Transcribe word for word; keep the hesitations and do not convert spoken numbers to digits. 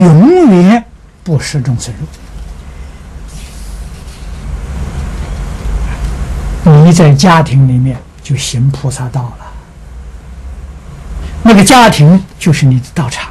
永远不食众生肉。你在家庭里面就行菩萨道了，那个家庭就是你的道场。